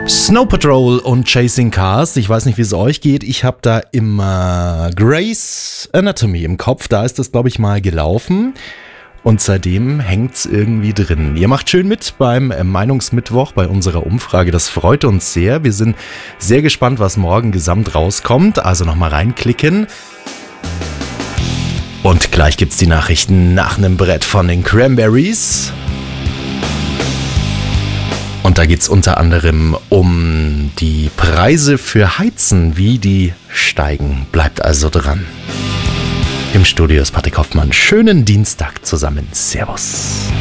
Snow Patrol und Chasing Cars. Ich weiß nicht, wie es euch geht. Ich habe da immer Grey's Anatomy im Kopf. Da ist das, glaube ich, mal gelaufen. Und seitdem hängt's irgendwie drin. Ihr macht schön mit beim Meinungsmittwoch, bei unserer Umfrage. Das freut uns sehr. Wir sind sehr gespannt, was morgen gesamt rauskommt. Also nochmal reinklicken. Und gleich gibt's die Nachrichten nach einem Brett von den Cranberries. Und da geht's unter anderem um die Preise für Heizen, wie die steigen. Bleibt also dran. Im Studio ist Patrick Hoffmann. Schönen Dienstag zusammen. Servus.